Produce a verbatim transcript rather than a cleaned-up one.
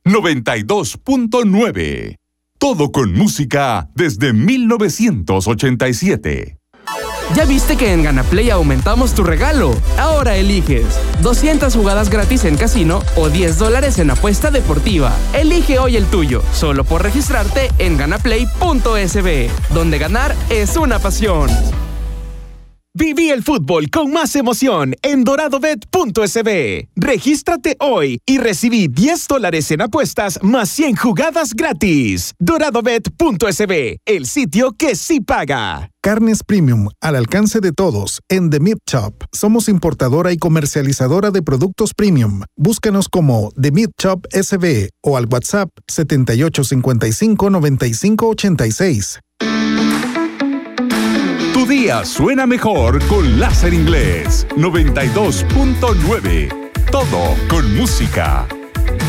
noventa y dos punto nueve. Todo con música desde mil novecientos ochenta y siete. ¿Ya viste que en Ganaplay aumentamos tu regalo? Ahora eliges doscientas jugadas gratis en casino o diez dólares en apuesta deportiva. Elige hoy el tuyo, solo por registrarte en ganaplay punto es be, donde ganar es una pasión. Viví el fútbol con más emoción en doradobet punto es be. Regístrate hoy y recibí diez dólares en apuestas más cien jugadas gratis. doradobet punto es be, el sitio que sí paga. Carnes Premium, al alcance de todos, en The Meat Shop. Somos importadora y comercializadora de productos premium. Búscanos como The Meat Shop S B o al WhatsApp setenta y ocho cincuenta y cinco noventa y cinco ochenta y seis. Tu día suena mejor con Láser Inglés noventa y dos punto nueve. Todo con música.